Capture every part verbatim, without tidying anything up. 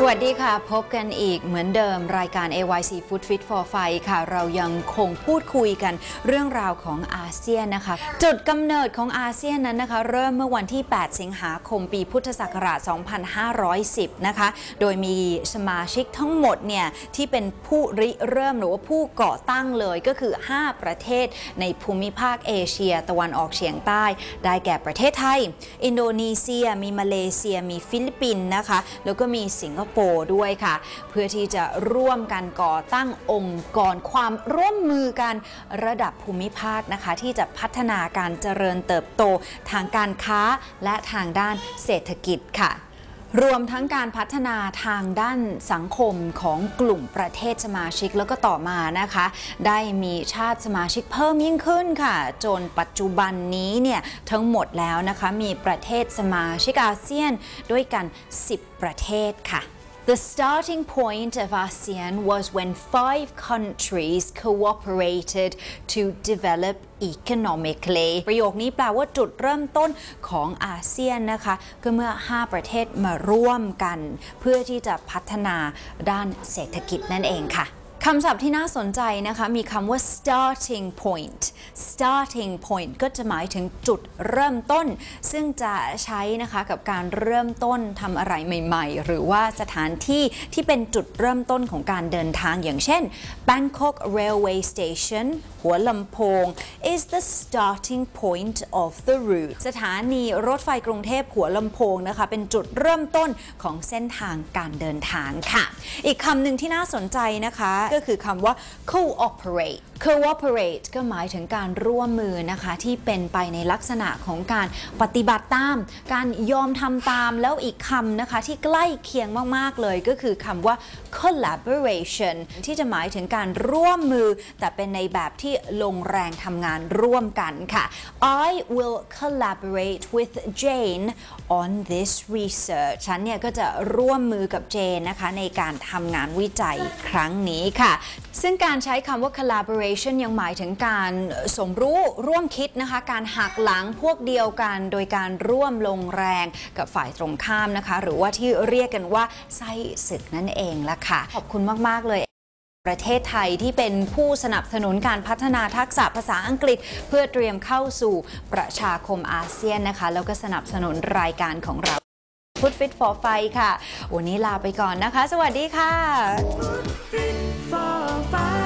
วัสดีค่ะพบกันอีกเหมือนเดิมรายการ เอ วาย ซี Food Fit for Fight ค่ะเรายังคงพูดคุยกันเรื่องราวของอาเซียนนะคะจุดกำเนิดของอาเซียนนั้นนะคะเริ่มเมื่อวันที่แปดสิงหาคมปีพุทธศักราช สองพันห้าร้อยสิบ นะคะโดยมีสมาชิกทั้งหมดเนี่ยที่เป็นผู้ริเริ่มหรือว่าผู้ก่อตั้งเลยก็คือห้าประเทศในภูมิภาคเอเชียตะวันออกเฉียงใต้ได้แก่ประเทศไทยอินโดนีเซียมีมาเลเซียมีฟิลิปปินส์นะคะแล้วก็มีสิงคโปร์ด้วยค่ะเพื่อที่จะร่วมกันก่อตั้งองค์กรความร่วมมือกันระดับภูมิภาคนะคะที่จะพัฒนาการเจริญเติบโตทางการค้าและทางด้านเศรษฐกิจค่ะรวมทั้งการพัฒนาทางด้านสังคมของกลุ่มประเทศสมาชิกแล้วก็ต่อมานะคะได้มีชาติสมาชิกเพิ่มยิ่งขึ้นค่ะจนปัจจุบันนี้เนี่ยทั้งหมดแล้วนะคะมีประเทศสมาชิกอาเซียนด้วยกันสิบประเทศค่ะ The starting point of ASEAN was when five countries cooperated to develop economically ประโยคนี้แปลว่าจุดเริ่มต้นของอาเซียนนะคะก็เมื่อห้าประเทศมาร่วมกันเพื่อที่จะพัฒนาด้านเศรษฐกิจนั่นเองค่ะคำศัพท์ที่น่าสนใจนะคะมีคำว่า starting point starting point ก็จะหมายถึงจุดเริ่มต้นซึ่งจะใช้นะคะกับการเริ่มต้นทำอะไรใหม่ๆหรือว่าสถานที่ที่เป็นจุดเริ่มต้นของการเดินทางอย่างเช่น Bangkok Railway Station หัวลำโพง is the starting point of the route สถานีรถไฟกรุงเทพหัวลำโพงนะคะเป็นจุดเริ่มต้นของเส้นทางการเดินทางค่ะอีกคำหนึ่งที่น่าสนใจนะคะก็คือคำว่า cooperate cooperate ก็หมายถึงการร่วมมือนะคะที่เป็นไปในลักษณะของการปฏิบัติตามการยอมทำตามแล้วอีกคำนะคะที่ใกล้เคียงมากๆเลยก็คือคำว่า collaboration ที่จะหมายถึงการร่วมมือแต่เป็นในแบบที่ลงแรงทำงานร่วมกันค่ะ I will collaborate with Jane on this research ฉันเนี่ยก็จะร่วมมือกับเจนนะคะในการทำงานวิจัยครั้งนี้ค่ะซึ่งการใช้คำว่า collaboration ยังหมายถึงการสมรู้ร่วมคิดนะคะการหักหลังพวกเดียวกันโดยการร่วมลงแรงกับฝ่ายตรงข้ามนะคะหรือว่าที่เรียกกันว่าไส้ศึกนั่นเองละค่ะขอบคุณมากๆเลยประเทศไทยที่เป็นผู้สนับสนุนการพัฒนาทักษะภาษาอังกฤษเพื่อเตรียมเข้าสู่ประชาคมอาเซียนนะคะแล้วก็สนับสนุนรายการของเรา Food Fit for Fight ค่ะวันนี้ลาไปก่อนนะคะสวัสดีค่ะ Food Fit for Fight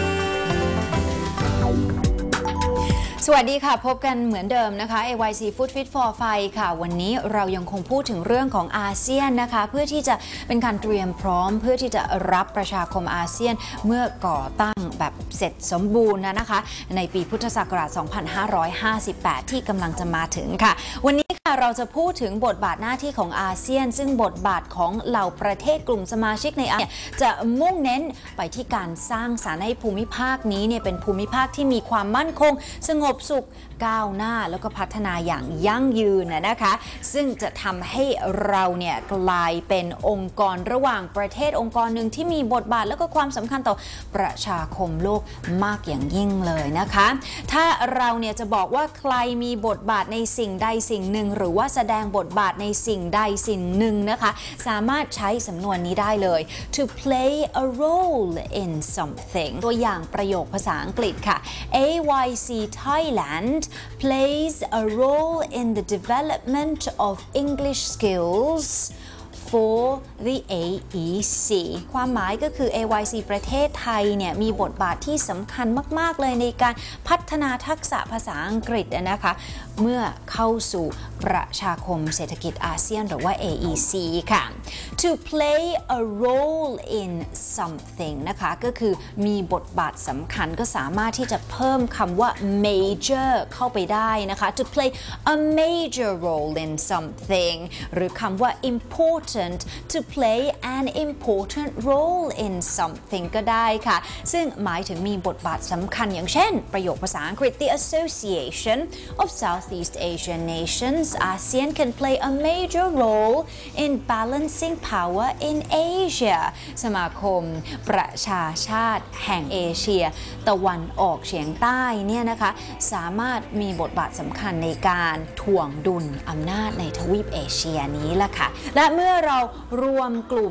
สวัสดีค่ะพบกันเหมือนเดิมนะคะ เอ วาย ซี Food Fit for Fight ค่ะวันนี้เรายังคงพูดถึงเรื่องของอาเซียนนะคะเพื่อที่จะเป็นการเตรียมพร้อมเพื่อที่จะรับประชาคมอาเซียนเมื่อก่อตั้งแบบเสร็จสมบูรณ์นะคะในปีพุทธศักราช สองพันห้าร้อยห้าสิบแปด ที่กำลังจะมาถึงค่ะวันนี้ค่ะเราจะพูดถึงบทบาทหน้าที่ของอาเซียนซึ่งบทบาทของเหล่าประเทศกลุ่มสมาชิกในอาเซียนจะมุ่งเน้นไปที่การสร้างสรรค์ให้ภูมิภาคนี้เนี่ยเป็นภูมิภาคที่มีความมั่นคงสงบสุขก้าวหน้าแล้วก็พัฒนาอย่างยั่งยืนนะคะซึ่งจะทำให้เราเนี่ยกลายเป็นองค์กรระหว่างประเทศองค์กรหนึ่งที่มีบทบาทแล้วก็ความสำคัญต่อประชาคมโลกมากอย่างยิ่งเลยนะคะถ้าเราเนี่ยจะบอกว่าใครมีบทบาทในสิ่งใดสิ่งหนึ่งหรือว่าแสดงบทบาทในสิ่งใดสิ่งหนึ่งนะคะสามารถใช้สำนวนนี้ได้เลย to play a role in something ตัวอย่างประโยคภาษาอังกฤษค่ะ เอ วาย ซี Thailand plays a role in the development of English skills for the เอ อี ซี ความหมายก็คือ เอ วาย ซี ประเทศไทยเนี่ยมีบทบาทที่สำคัญมากๆเลยในการพัฒนาทักษะภาษาอังกฤษนะคะเมื่อเข้าสู่ประชาคมเศรษฐกิจอาเซียนหรือว่า เอ อี ซี ค่ะ to play a role in something นะคะก็คือมีบทบาทสำคัญก็สามารถที่จะเพิ่มคำว่า major เข้าไปได้นะคะ to play a major role in something หรือคำว่า important to play an important role in something ก็ได้ค่ะซึ่งหมายถึงมีบทบาทสำคัญอย่างเช่นประโยคภาษาอังกฤษ The Association of Southeast Asian Nations ASEAN can play a major role in balancing power in Asia สมาคมประชาชาติแห่งเอเชียตะวันออกเฉียงใต้เนี่ยนะคะสามารถมีบทบาทสำคัญในการถ่วงดุลอำนาจในทวีปเอเชียนี้ล่ะค่ะและเมื่อเรารวมกลุ่ม